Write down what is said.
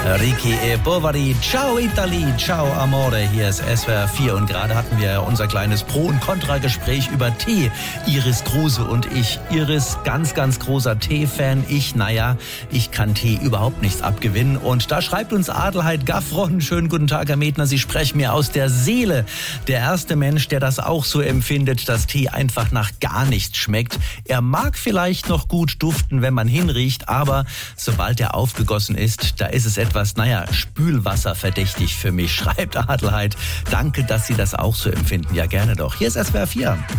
Ricky e Bovary, ciao Italy, ciao Amore, hier ist SWR 4 und gerade hatten wir unser kleines Pro- und Kontra-Gespräch über Tee. Iris Kruse und ich. Iris, ganz, ganz großer Tee-Fan. Ich kann Tee überhaupt nichts abgewinnen. Und da schreibt uns Adelheid Gaffron, schönen guten Tag, Herr Metner, Sie sprechen mir aus der Seele. Der erste Mensch, der das auch so empfindet, dass Tee einfach nach gar nichts schmeckt. Er mag vielleicht noch gut duften, wenn man hinriecht, aber sobald er aufgegossen ist, da ist es etwas, Spülwasser verdächtig für mich, schreibt Adelheid. Danke, dass Sie das auch so empfinden. Ja, gerne doch. Hier ist SWR 4.